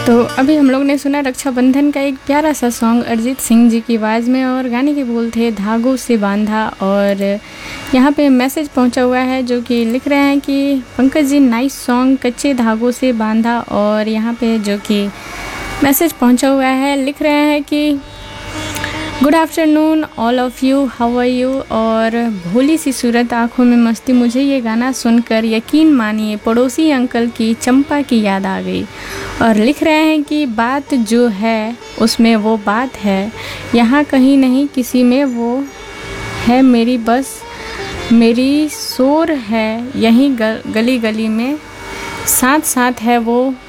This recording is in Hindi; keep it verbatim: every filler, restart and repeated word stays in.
तो अभी हम लोग ने सुना रक्षाबंधन का एक प्यारा सा सॉन्ग अरिजीत सिंह जी की आवाज़ में, और गाने के बोल थे धागों से बांधा। और यहाँ पे मैसेज पहुँचा हुआ है जो कि लिख रहे हैं कि पंकज जी नाइस सॉन्ग कच्चे धागों से बांधा। और यहाँ पे जो कि मैसेज पहुँचा हुआ है लिख रहे हैं कि good afternoon all of you, how are you. और भोली सी सूरत आँखों में मस्ती, मुझे ये गाना सुनकर यकीन मानिए पड़ोसी अंकल की चंपा की याद आ गई। और लिख रहे हैं कि बात जो है उसमें वो बात है, यहाँ कहीं नहीं किसी में वो है मेरी बस मेरी शोर है, यहीं गली गली में साथ साथ है वो